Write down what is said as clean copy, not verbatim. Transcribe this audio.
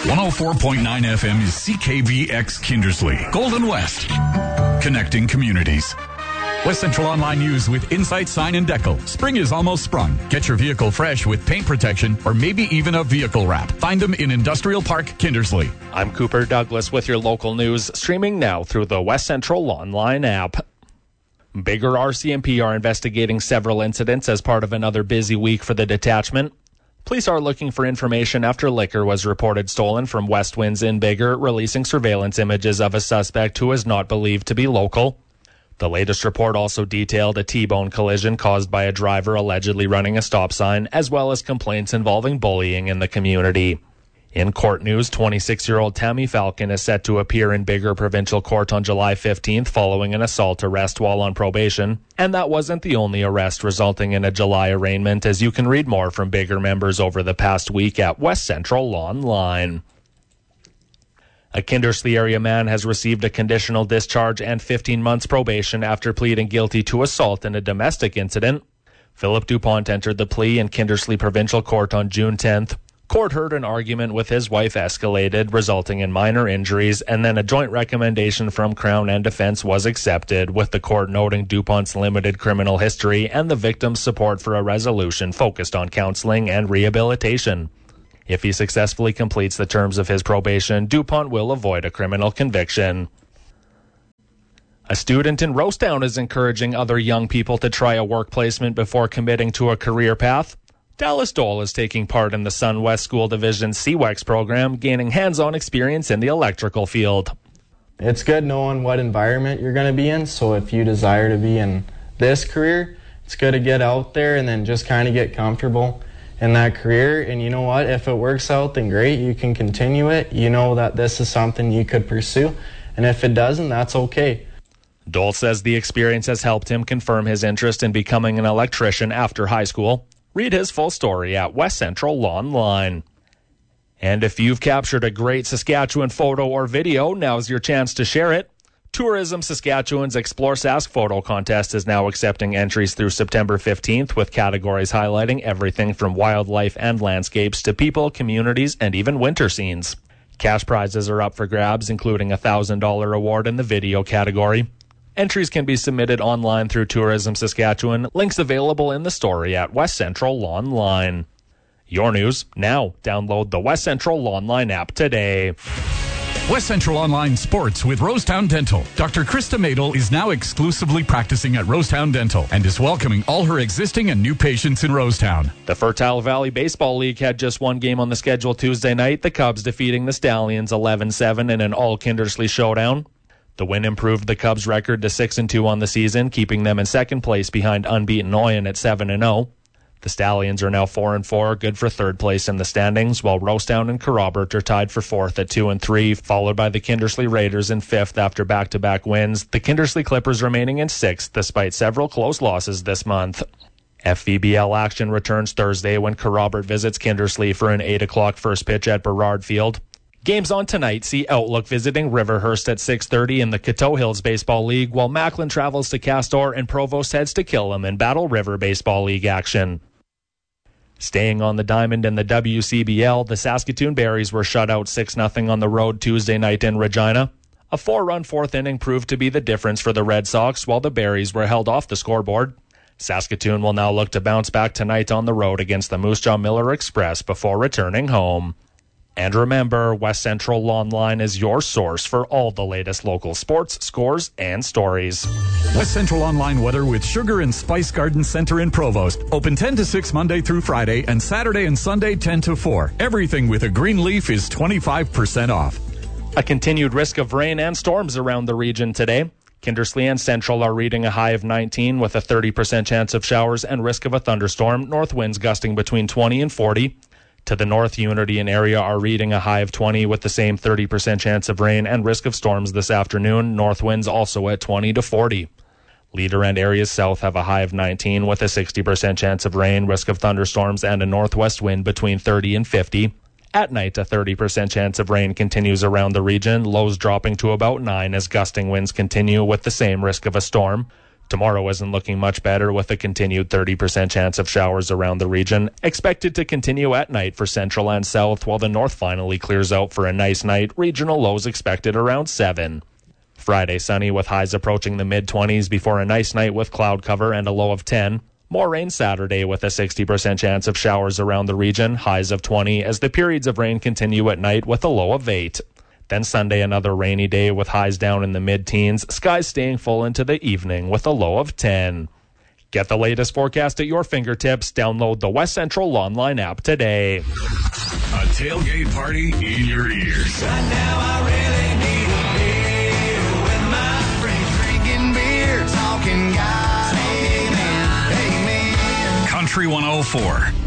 104.9 FM is CKVX Kindersley, Golden West, connecting communities. West Central Online News with Insight Sign and Decal. Spring is almost sprung. Get your vehicle fresh with paint protection or maybe even a vehicle wrap. Find them in Industrial Park, Kindersley. I'm Cooper Douglas with your local news, streaming now through the West Central Online app. Bigger RCMP are investigating several incidents as part of another busy week for the detachment. Police are looking for information after liquor was reported stolen from West Winds in Bigger, releasing surveillance images of a suspect who is not believed to be local. The latest report also detailed a T-bone collision caused by a driver allegedly running a stop sign, as well as complaints involving bullying in the community. In court news, 26-year-old Tammy Falcon is set to appear in Bigger Provincial Court on July 15th following an assault arrest while on probation. And that wasn't the only arrest resulting in a July arraignment, as you can read more from Bigger members over the past week at West Central Online. A Kindersley area man has received a conditional discharge and 15 months probation after pleading guilty to assault in a domestic incident. Philip DuPont entered the plea in Kindersley Provincial Court on June 10th. Court heard an argument with his wife escalated, resulting in minor injuries, and then a joint recommendation from Crown and defense was accepted, with the court noting DuPont's limited criminal history and the victim's support for a resolution focused on counseling and rehabilitation. If he successfully completes the terms of his probation, DuPont will avoid a criminal conviction. A student in Rosetown is encouraging other young people to try a work placement before committing to a career path. Dallas Dole is taking part in the SunWest School Division's CWEX program, gaining hands-on experience in the electrical field. It's good knowing what environment you're going to be in, so if you desire to be in this career, it's good to get out there and then just kind of get comfortable in that career. And you know what, if it works out, then great, you can continue it. You know that this is something you could pursue, and if it doesn't, that's okay. Dole says the experience has helped him confirm his interest in becoming an electrician after high school. Read his full story at West Central Online. And if you've captured a great Saskatchewan photo or video, now's your chance to share it. Tourism Saskatchewan's Explore Sask photo contest is now accepting entries through September 15th, with categories highlighting everything from wildlife and landscapes to people, communities, and even winter scenes. Cash prizes are up for grabs, including a $1,000 award in the video category. Entries can be submitted online through Tourism Saskatchewan. Links available in the story at West Central Online. Your news now. Download the West Central Online app today. West Central Online Sports with Rosetown Dental. Dr. Krista Madel is now exclusively practicing at Rosetown Dental and is welcoming all her existing and new patients in Rosetown. The Fertile Valley Baseball League had just one game on the schedule Tuesday night, the Cubs defeating the Stallions 11-7 in an all-Kindersley showdown. The win improved the Cubs' record to 6-2 on the season, keeping them in second place behind unbeaten Oyen at 7-0. The Stallions are now 4-4, good for third place in the standings, while Rosetown and Kerrobert are tied for fourth at 2-3, followed by the Kindersley Raiders in fifth after back-to-back wins. The Kindersley Clippers remaining in sixth, despite several close losses this month. FVBL action returns Thursday when Kerrobert visits Kindersley for an 8 o'clock first pitch at Burrard Field. Games on tonight see Outlook visiting Riverhurst at 6:30 in the Coteau Hills Baseball League, while Macklin travels to Castor and Provost heads to Killam in Battle River Baseball League action. Staying on the diamond in the WCBL, the Saskatoon Berries were shut out 6-0 on the road Tuesday night in Regina. A 4-run fourth inning proved to be the difference for the Red Sox, while the Berries were held off the scoreboard. Saskatoon will now look to bounce back tonight on the road against the Moose Jaw Miller Express before returning home. And remember, West Central Online is your source for all the latest local sports, scores, and stories. West Central Online weather with Sugar and Spice Garden Center in Provost. Open 10 to 6 Monday through Friday and Saturday and Sunday 10 to 4. Everything with a green leaf is 25% off. A continued risk of rain and storms around the region today. Kindersley and Central are reading a high of 19 with a 30% chance of showers and risk of a thunderstorm. North winds gusting between 20 and 40. To the north, Unity and area are reading a high of 20 with the same 30% chance of rain and risk of storms this afternoon. North winds also at 20 to 40. Leader and areas south have a high of 19 with a 60% chance of rain, risk of thunderstorms, and a northwest wind between 30 and 50. At night, a 30% chance of rain continues around the region, lows dropping to about 9 as gusting winds continue with the same risk of a storm. Tomorrow isn't looking much better with a continued 30% chance of showers around the region. Expected to continue at night for central and south, while the north finally clears out for a nice night. Regional lows expected around 7. Friday sunny with highs approaching the mid-20s before a nice night with cloud cover and a low of 10. More rain Saturday with a 60% chance of showers around the region, highs of 20 as the periods of rain continue at night with a low of 8. Then Sunday, another rainy day with highs down in the mid-teens, skies staying full into the evening with a low of 10. Get the latest forecast at your fingertips. Download the West Central online app today. A tailgate party in your ears. Right now I really need a beer with my friends, drinking beer, talking God, amen, amen. Country 104.